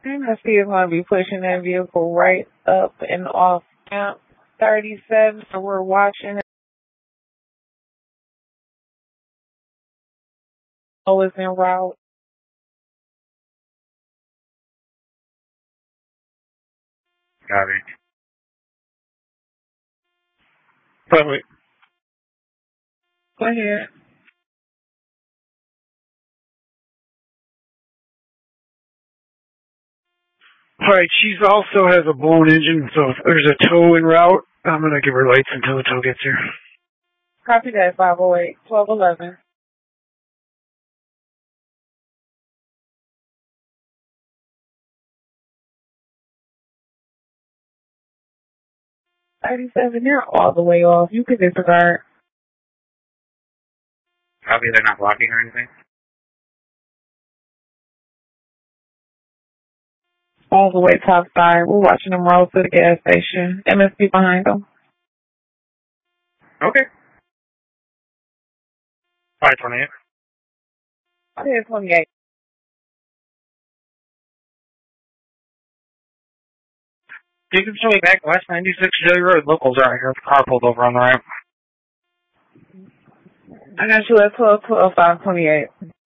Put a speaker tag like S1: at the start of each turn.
S1: MSP is going to be pushing that vehicle right up and off Camp 37. So we're watching it. Oh, it's en route.
S2: Got it. Wait.
S1: Go ahead.
S2: Alright, she also has a blown engine, so if there's a tow en route, I'm gonna give her lights until the tow gets here.
S1: Copy that, 508, 1211. They're all the way off. You can disregard.
S2: Copy, they're not blocking or anything?
S1: All the way top side. We're watching them roll to the gas station. MSP behind them.
S2: Okay. 528.
S1: I think it's 28.
S2: You can show me back West 96 J Road. Locals are out here. Car pulled over on the ramp.
S1: I got you at 12, 12, 528.